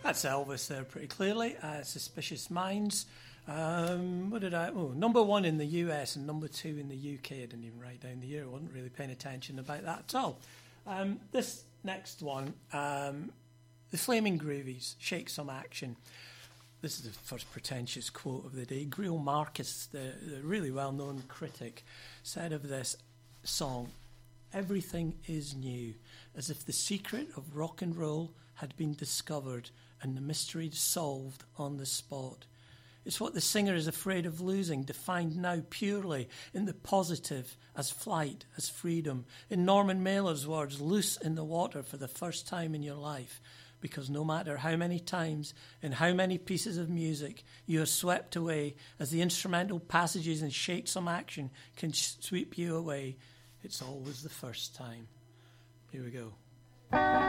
That's Elvis there pretty clearly. Suspicious Minds. Number one in the US and number two in the UK. I didn't even write down the year. I wasn't really paying attention about that at all. This next one, the Flaming Groovies, Shake Some Action. This is the first pretentious quote of the day. Greil Marcus, the really well-known critic, said of this song, "Everything is new, as if the secret of rock and roll had been discovered and the mystery solved on the spot. It's what the singer is afraid of losing, defined now purely in the positive, as flight, as freedom. In Norman Mailer's words, loose in the water for the first time in your life. Because no matter how many times and how many pieces of music you are swept away, as the instrumental passages in Shake Some Action can sweep you away, it's always the first time." Here we go.